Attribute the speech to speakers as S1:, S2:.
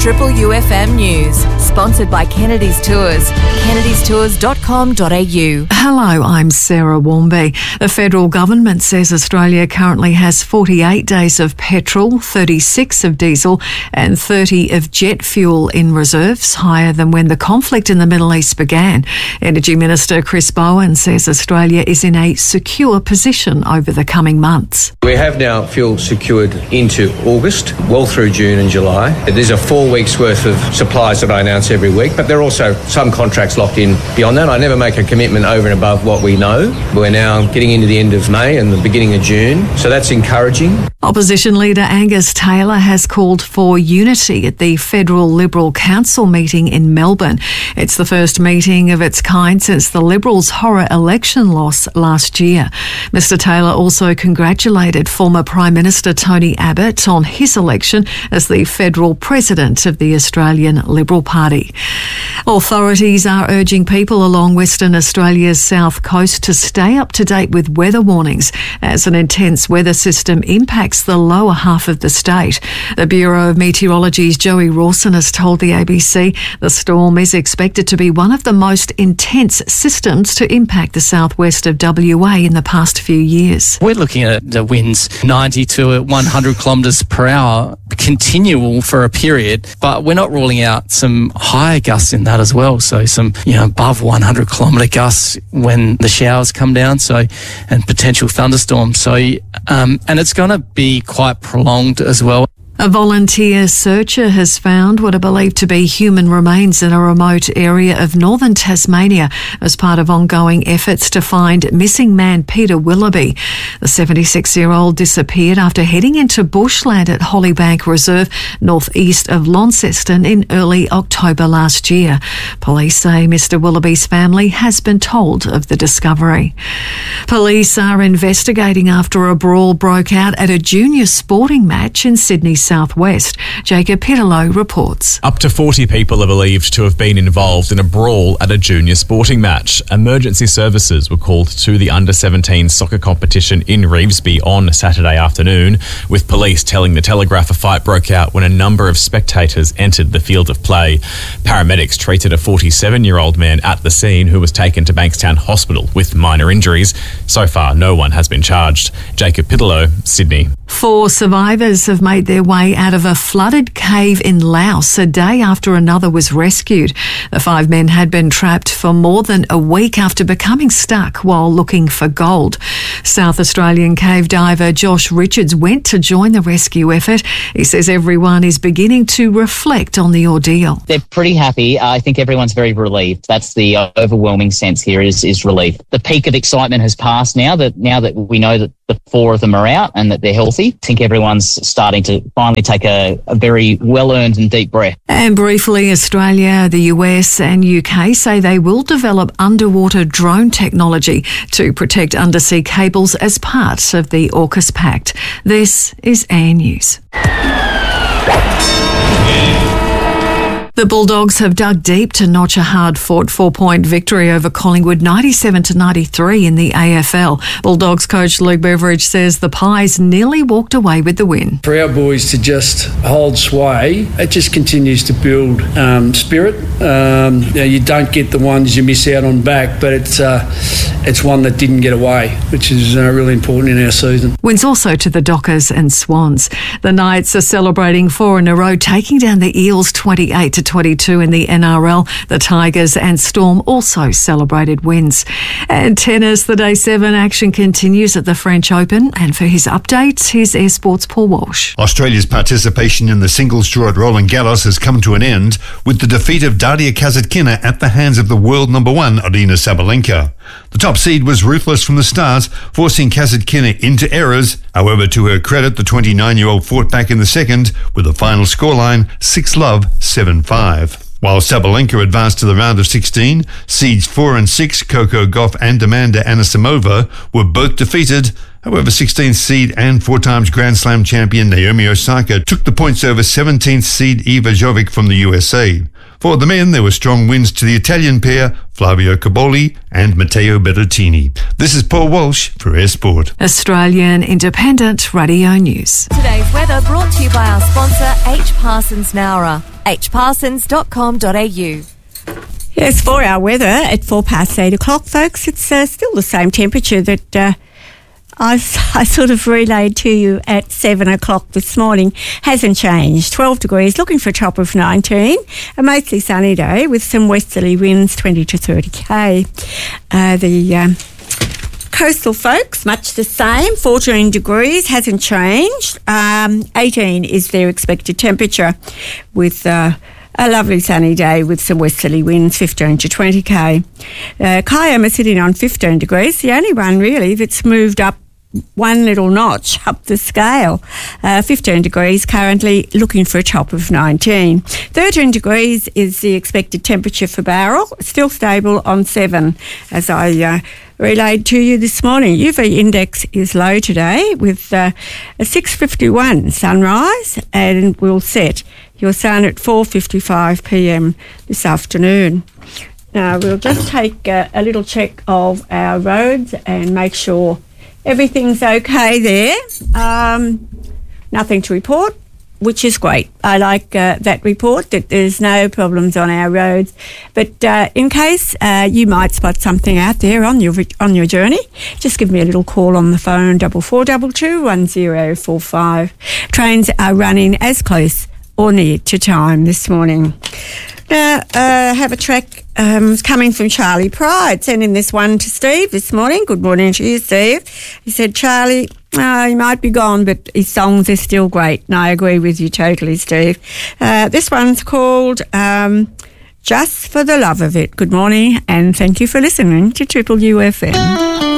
S1: Triple UFM News, sponsored by Kennedy's Tours, kennedystours.com.au.
S2: Hello, I'm Sarah Warmby. The federal government says Australia currently has 48 days of petrol, 36 of diesel and 30 of jet fuel in reserves, higher than when the conflict in the Middle East began. Energy Minister Chris Bowen says Australia is in a secure position over the coming months.
S3: We have now fuel secured into August, well through June and July. There's a 4 weeks worth of supplies that I announce every week, but there are also some contracts locked in beyond that. I never make a commitment over and above what we know. We're now getting into the end of May and the beginning of June, so that's encouraging.
S2: Opposition leader Angus Taylor has called for unity at the Federal Liberal Council meeting in Melbourne. It's the first meeting of its kind since the Liberals' horror election loss last year. Mr Taylor also congratulated former Prime Minister Tony Abbott on his election as the federal president of the Australian Liberal Party. Authorities are urging people along Western Australia's south coast to stay up to date with weather warnings as an intense weather system impacts the lower half of the state. The Bureau of Meteorology's Joey Rawson has told the ABC the storm is expected to be one of the most intense systems to impact the southwest of WA in the past few years.
S4: We're looking at the winds 90 to 100 kilometres per hour, continual for a period, but we're not ruling out some higher gusts in that as well. So some, above 100 kilometre gusts when the showers come down. And potential thunderstorms. And it's going to be quite prolonged as well.
S2: A volunteer searcher has found what are believed to be human remains in a remote area of northern Tasmania as part of ongoing efforts to find missing man Peter Willoughby. The 76-year-old disappeared after heading into bushland at Hollybank Reserve, northeast of Launceston, in early October last year. Police say Mr Willoughby's family has been told of the discovery. Police are investigating after a brawl broke out at a junior sporting match in Sydney Southwest. Jacob Pitterlow reports.
S5: Up to 40 people are believed to have been involved in a brawl at a junior sporting match. Emergency services were called to the under-17 soccer competition in Revesby on Saturday afternoon, with police telling the Telegraph a fight broke out when a number of spectators entered the field of play. Paramedics treated a 47-year-old man at the scene who was taken to Bankstown Hospital with minor injuries. So far, no one has been charged. Jacob Pitterlow, Sydney.
S2: 4 survivors have made their way out of a flooded cave in Laos a day after another was rescued. The 5 men had been trapped for more than a week after becoming stuck while looking for gold. South Australian cave diver Josh Richards went to join the rescue effort. He says everyone is beginning to reflect on the ordeal.
S6: They're pretty happy. I think everyone's very relieved. That's the overwhelming sense here is relief. The peak of excitement has passed now that we know that the 4 of them are out and that they're healthy. I think everyone's starting to finally take a very well-earned and deep breath.
S2: And briefly, Australia, the US and UK say they will develop underwater drone technology to protect undersea cables as part of the AUKUS Pact. This is AN News. The Bulldogs have dug deep to notch a hard-fought 4-point victory over Collingwood 97-93 in the AFL. Bulldogs coach Luke Beveridge says the Pies nearly walked away with the win.
S7: For our boys to just hold sway, it just continues to build spirit. You don't get the ones you miss out on back, but it's one that didn't get away, which is really important in our season.
S2: Wins also to the Dockers and Swans. The Knights are celebrating 4 in a row, taking down the Eels 28-22 in the NRL. The Tigers and Storm also celebrated wins. And tennis, the Day 7 action continues at the French Open. And for his updates, here's Air Sports' Paul Walsh.
S8: Australia's participation in the singles draw at Roland Garros has come to an end with the defeat of Daria Kasatkina at the hands of the world number 1, Aryna Sabalenka. The top seed was ruthless from the start, forcing Kasatkina into errors. However, to her credit, the 29-year-old fought back in the second with a final scoreline 6-love, 7-5. While Sabalenka advanced to the round of 16, seeds 4 and 6, Coco Gauff and Amanda Anisimova, were both defeated. However, 16th seed and 4 times Grand Slam champion Naomi Osaka took the points over 17th seed Eva Jovic from the USA. For the men, there were strong wins to the Italian pair, Flavio Caboli and Matteo Berrettini. This is Paul Walsh for Air Sport.
S2: Australian Independent Radio News.
S1: Today's weather brought to you by our sponsor, H. Parsons Nowra. hparsons.com.au.
S9: Yes, 4-hour weather at 8 o'clock, folks. It's still the same temperature that I sort of relayed to you at 7 o'clock this morning. Hasn't changed. 12 degrees, looking for a top of 19. A mostly sunny day with some westerly winds, 20 to 30 k. The coastal folks, much the same. 14 degrees, hasn't changed. 18 is their expected temperature with a lovely sunny day with some westerly winds, 15 to 20 k. Kiama sitting on 15 degrees, the only one really that's moved up one little notch up the scale. 15 degrees currently, looking for a top of 19. 13 degrees is the expected temperature for Bowral, still stable on 7, as I relayed to you this morning. UV index is low today with a 6:51 sunrise, and will set your sun at 4:55 p.m. this afternoon. Now, we'll just take a little check of our roads and make sure everything's okay there. Nothing to report, which is great. I like that report, that there's no problems on our roads. But in case you might spot something out there on your journey, just give me a little call on the phone, 4422 1045. Trains are running as close or near to time this morning. Now, have a track coming from Charlie Pride, sending this one to Steve this morning. Good morning to you, Steve. He said, Charlie, he might be gone, but his songs are still great. And I agree with you totally, Steve. This one's called Just for the Love of It. Good morning, and thank you for listening to Triple UFM.